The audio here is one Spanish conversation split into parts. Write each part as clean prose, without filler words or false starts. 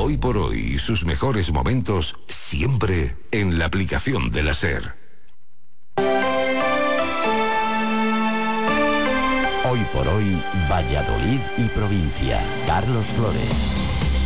Hoy por hoy y sus mejores momentos siempre en la aplicación de la SER. Hoy por hoy, Valladolid y provincia. Carlos Flores.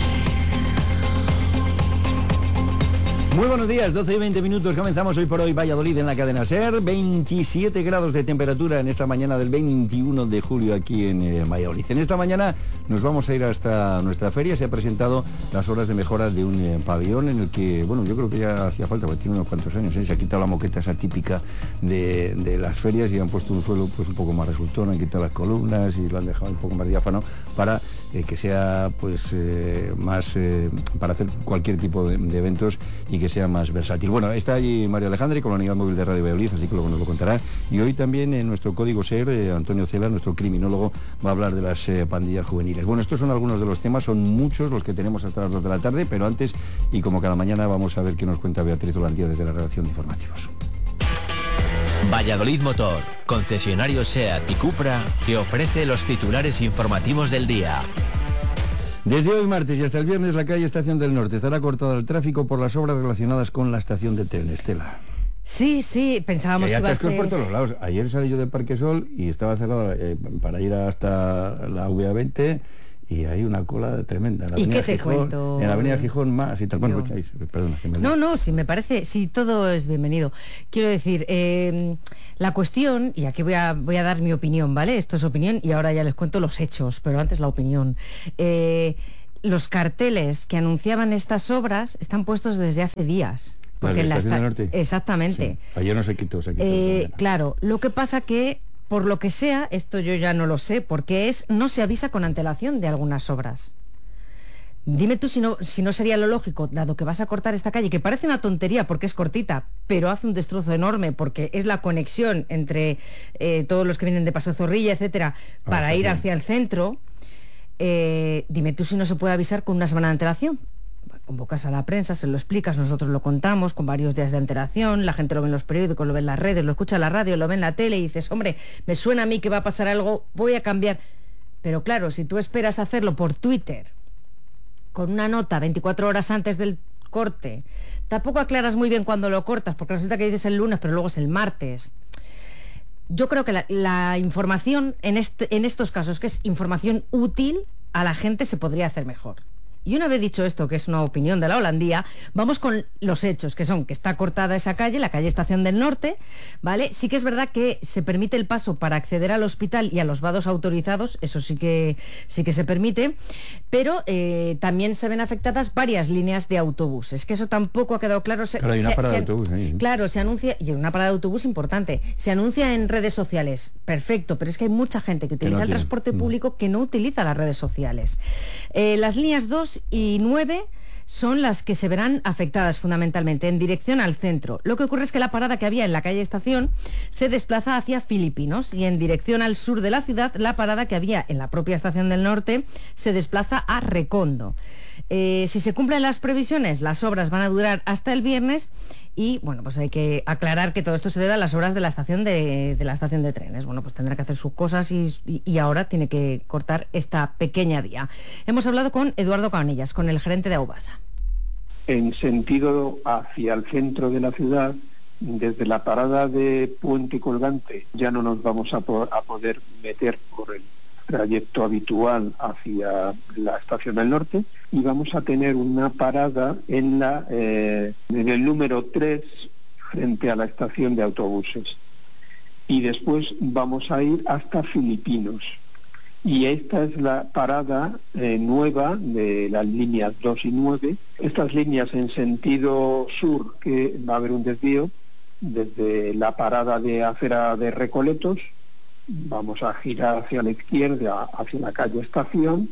Muy buenos días, 12 y 20 minutos, comenzamos Hoy por Hoy Valladolid en la cadena SER, 27 grados de temperatura en esta mañana del 21 de julio aquí en Valladolid. En esta mañana nos vamos a ir hasta nuestra feria. Se ha presentado las obras de mejora de un pabellón en el que, bueno, yo creo que ya hacía falta, porque tiene unos cuantos años, se ha quitado la moqueta esa típica de las ferias y han puesto un suelo pues un poco más resultón, han quitado las columnas y lo han dejado un poco más diáfano para que sea pues más para hacer cualquier tipo de eventos y que sea más versátil. Bueno, está allí Mario Alejandre con la unidad móvil de Radio Valladolid, así que luego nos lo contará. Y hoy también en nuestro código SER, Antonio Cela, nuestro criminólogo, va a hablar de las pandillas juveniles. Bueno, estos son algunos de los temas, son muchos los que tenemos hasta las 2 de la tarde, pero antes, y como cada mañana, vamos a ver qué nos cuenta Beatriz Holandía desde la redacción de informativos. Valladolid Motor, concesionario SEAT y Cupra, que ofrece los titulares informativos del día. Desde hoy martes y hasta el viernes la calle Estación del Norte estará cortada al tráfico por las obras relacionadas con la estación de tren. Estela. Sí, pensábamos que iba a ser... por todos lados. Ayer salí yo de Parque Sol y estaba cerrado para ir hasta la VA20 y hay una cola tremenda. ¿Y qué te cuento? En la avenida Gijón más y tal. Bueno, perdona. No, si me parece, si todo es bienvenido. Quiero decir, la cuestión, y aquí voy a dar mi opinión, ¿vale? Esto es opinión y ahora ya les cuento los hechos, pero antes la opinión. Los carteles que anunciaban estas obras están puestos desde hace días. Porque en la estación del Norte. Exactamente. Sí. Ayer no se quitó. Claro, lo que pasa que por lo que sea, esto yo ya no lo sé, porque no se avisa con antelación de algunas obras. Dime tú si no sería lo lógico, dado que vas a cortar esta calle, que parece una tontería porque es cortita, pero hace un destrozo enorme porque es la conexión entre todos los que vienen de Paseo Zorrilla, etcétera, para ir hacia el centro. Dime tú si no se puede avisar con una semana de antelación. Convocas a la prensa, se lo explicas, nosotros lo contamos con varios días de antelación, la gente lo ve en los periódicos, lo ve en las redes, lo escucha en la radio, lo ve en la tele y dices, hombre, me suena a mí que va a pasar algo, voy a cambiar. Pero claro, si tú esperas hacerlo por Twitter, con una nota 24 horas antes del corte, tampoco aclaras muy bien cuándo lo cortas, porque resulta que dices el lunes, pero luego es el martes. Yo creo que la información en estos casos, que es información útil, a la gente se podría hacer mejor. Y una vez dicho esto, que es una opinión de la Holandía, vamos con los hechos, que son que está cortada esa calle, la calle Estación del Norte, ¿vale? Sí que es verdad que se permite el paso para acceder al hospital y a los vados autorizados, eso sí que se permite, pero también se ven afectadas varias líneas de autobuses, que eso tampoco ha quedado claro. Claro, hay una parada de autobús ahí. Claro, se anuncia, y una parada de autobús importante, se anuncia en redes sociales, perfecto, pero es que hay mucha gente que utiliza el transporte público que no utiliza las redes sociales. Las líneas 2 y 9 son las que se verán afectadas fundamentalmente en dirección al centro. Lo que ocurre es que la parada que había en la calle Estación se desplaza hacia Filipinos y en dirección al sur de la ciudad la parada que había en la propia Estación del Norte se desplaza a Recondo. Si se cumplen las previsiones, las obras van a durar hasta el viernes y, bueno, pues hay que aclarar que todo esto se debe a las obras de la estación de trenes. Bueno, pues tendrá que hacer sus cosas y ahora tiene que cortar esta pequeña vía. Hemos hablado con Eduardo Cabanillas, con el gerente de Aubasa. En sentido hacia el centro de la ciudad, desde la parada de Puente Colgante ya no nos vamos a poder meter por el trayecto habitual hacia la Estación del Norte y vamos a tener una parada en el número 3 frente a la estación de autobuses y después vamos a ir hasta Filipinos y esta es la parada nueva de las líneas 2 y 9. Estas líneas en sentido sur, que va a haber un desvío desde la parada de acera de Recoletos, vamos a girar hacia la izquierda, hacia la calle Estación,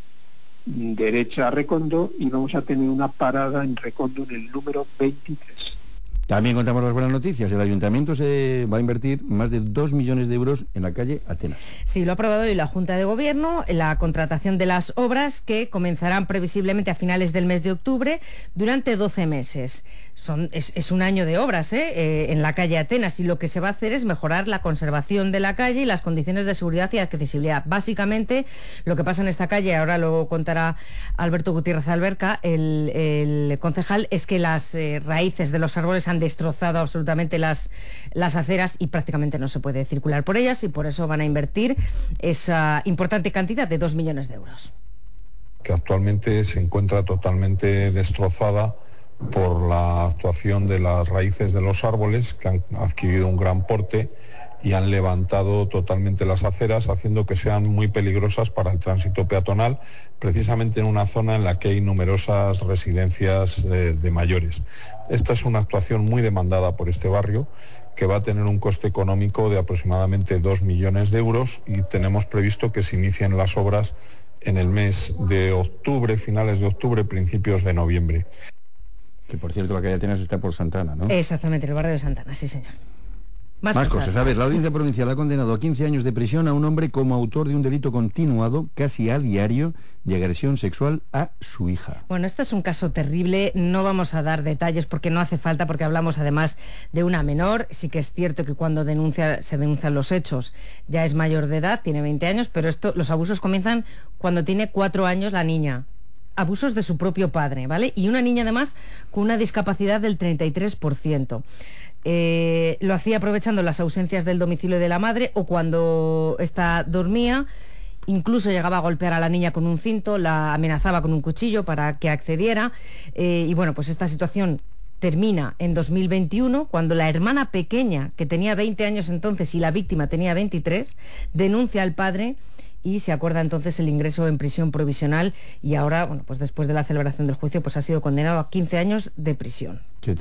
derecha a Recondo y vamos a tener una parada en Recondo en el número 23. También contamos las buenas noticias. El ayuntamiento se va a invertir más de 2 millones de euros en la calle Atenas. Sí, lo ha aprobado hoy la Junta de Gobierno, la contratación de las obras que comenzarán previsiblemente a finales del mes de octubre durante 12 meses. Es un año de obras en la calle Atenas, y lo que se va a hacer es mejorar la conservación de la calle y las condiciones de seguridad y accesibilidad. Básicamente, lo que pasa en esta calle, ahora lo contará Alberto Gutiérrez Alberca, el concejal, es que las raíces de los árboles han destrozado absolutamente las aceras y prácticamente no se puede circular por ellas, y por eso van a invertir esa importante cantidad de 2 millones de euros. Que actualmente se encuentra totalmente destrozada por la actuación de las raíces de los árboles, que han adquirido un gran porte y han levantado totalmente las aceras, haciendo que sean muy peligrosas para el tránsito peatonal, precisamente en una zona en la que hay numerosas residencias de mayores. Esta es una actuación muy demandada por este barrio, que va a tener un coste económico de aproximadamente 2 millones de euros, y tenemos previsto que se inicien las obras en el mes de octubre, finales de octubre, principios de noviembre. Que por cierto, la calle Atenas está por Santana, ¿no? Exactamente, el barrio de Santana, sí señor. Más cosas. A ver, la Audiencia Provincial ha condenado a 15 años de prisión a un hombre como autor de un delito continuado, casi a diario, de agresión sexual a su hija. Bueno, este es un caso terrible, no vamos a dar detalles porque no hace falta, porque hablamos además de una menor. Sí que es cierto que cuando se denuncian los hechos ya es mayor de edad, tiene 20 años, pero los abusos comienzan cuando tiene 4 años la niña. Abusos de su propio padre, ¿vale? Y una niña además con una discapacidad del 33%. Lo hacía aprovechando las ausencias del domicilio de la madre o cuando ésta dormía. Incluso llegaba a golpear a la niña con un cinto, la amenazaba con un cuchillo para que accediera. Y bueno, pues esta situación termina en 2021, cuando la hermana pequeña, que tenía 20 años entonces y la víctima tenía 23, denuncia al padre y se acuerda entonces el ingreso en prisión provisional, y ahora, bueno, pues después de la celebración del juicio, pues ha sido condenado a 15 años de prisión.